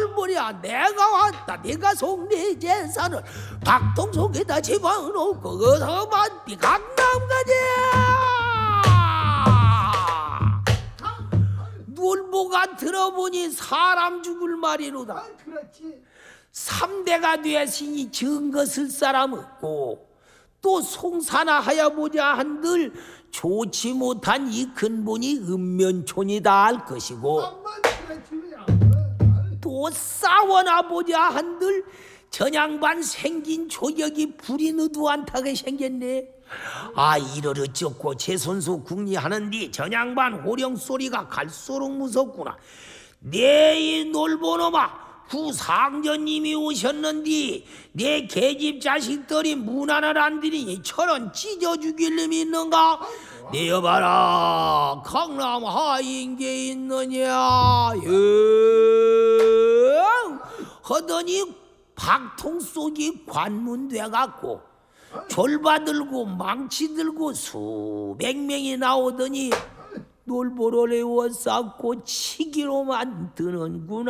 돌보랴 내가 왔다. 내가 속내 재산을 박통 속에다 집어넣고 어서만 비 강남 가자. 놀보가 들어보니 사람 죽을 말이로다. 그렇지. 3대가 되었으니 증거 쓸 사람 없고 또 송사나 하여보자 한들 좋지 못한 이 근본이 읍면촌이다 할 것이고 또 싸워나 보자 한들 전양반 생긴 조격이 불이 느두안타게 생겼네. 아 이를 어쩌고 제 손수 궁리하는디 전양반 호령 소리가 갈수록 무섭구나. 내 이 놀보놈아 후상전님이 오셨는디 내 계집 자식들이 문안을 안 들이니 철원 찢어 죽일 놈이 있는가? 내 여봐라 강남 하인게 있느냐 하더니 박통 속이 관문 돼갖고 졸바 들고 망치 들고 수백 명이 나오더니 놀보를 애워싸고 치기로 만드는구나.